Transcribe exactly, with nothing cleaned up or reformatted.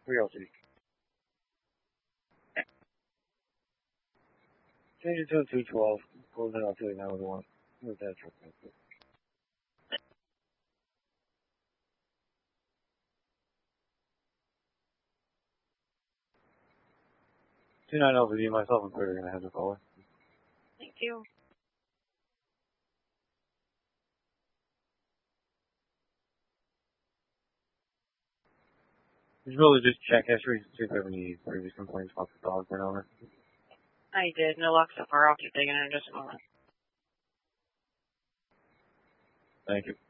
three oh two. Change it to a two twelve. Close it out to a nine one. Where's that truck? two nine zero for you, myself, and Clear are going to have the caller. Thank you. Just really just check history, see if there have any previous complaints about the dog turn over. I did. No luck so far. I'll keep digging in just a moment. Thank you.